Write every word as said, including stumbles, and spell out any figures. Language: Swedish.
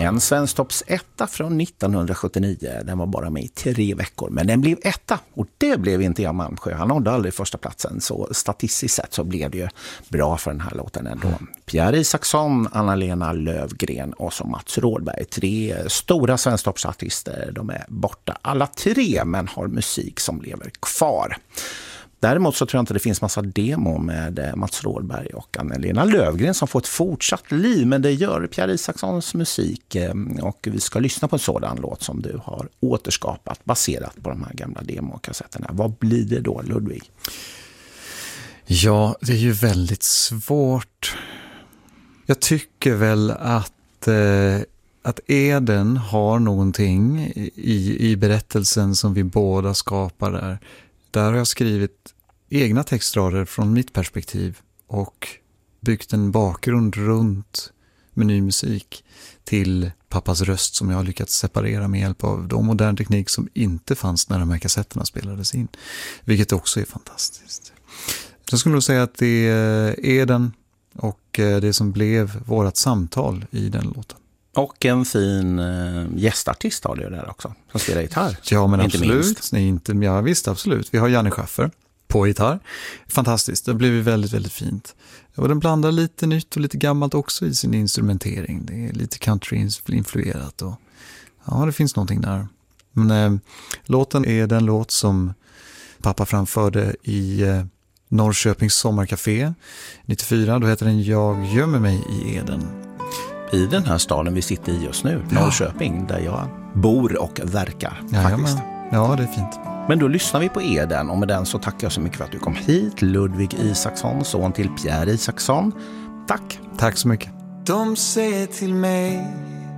En Svensktoppsetta från nittonhundrasjuttionio. Den var bara med i tre veckor. Men den blev etta. Och det blev inte Jan Malmsjö. Han nådde aldrig första platsen. Så statistiskt sett så blev det ju bra för den här låten ändå. Mm. Pierre Isaksson, Anna-Lena Lövgren och så Mats Rådberg. Tre stora Svensktoppsartister. De är borta alla tre, men har musik som lever kvar. Däremot så tror jag inte det finns massa demo med Mats Rådberg och Anna-Lena Lövgren som får ett fortsatt liv, men det gör Pierre Isakssons musik, och vi ska lyssna på en sådan låt som du har återskapat baserat på de här gamla demokassetterna. Vad blir det då, Ludvig? Ja, det är ju väldigt svårt. Jag tycker väl att eh, att Eden har någonting i, i berättelsen som vi båda skapar där. Där har jag skrivit egna textrader från mitt perspektiv och byggt en bakgrund runt med ny musik till pappas röst som jag har lyckats separera med hjälp av de modern teknik som inte fanns när de här kassetterna spelades in. Vilket också är fantastiskt. Så skulle jag säga att det är Eden och det som blev vårat samtal i den låten. Och en fin äh, gästartist har det där också, som spelar gitarr. Ja, men inte absolut. Minst. Nej, inte, ja, visst, absolut. Vi har Janne Schaffer på gitarr. Fantastiskt, det blev väldigt, väldigt fint. Och den blandar lite nytt och lite gammalt också i sin instrumentering. Det är lite country-influerat. Och, ja, det finns någonting där. Men äh, låten är den låt som pappa framförde i äh, Norrköpings sommarcafé nittiofyra. Då heter den Jag gömmer mig i Eden. I den här staden vi sitter i just nu, ja. Norrköping, där jag bor och verkar. Ja, faktiskt. Ja, det är fint. Men då lyssnar vi på Eden, och med den så tackar jag så mycket för att du kom hit. Ludvig Isaksson, son till Pierre Isaksson. Tack. Tack så mycket. De säger till mig